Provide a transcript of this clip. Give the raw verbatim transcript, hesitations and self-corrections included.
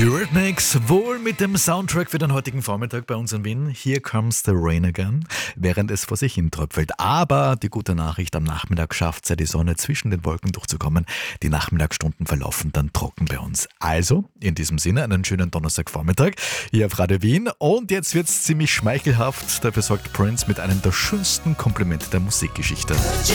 Eurythmics, wohl mit dem Soundtrack für den heutigen Vormittag bei uns in Wien. Here comes the rain again, während es vor sich hin tröpfelt. Aber die gute Nachricht, am Nachmittag schafft es ja die Sonne zwischen den Wolken durchzukommen. Die Nachmittagsstunden verlaufen dann trocken bei uns. Also, in diesem Sinne, einen schönen Donnerstagvormittag hier auf Radio Wien. Und jetzt wird es ziemlich schmeichelhaft. Dafür sorgt Prince mit einem der schönsten Komplimente der Musikgeschichte.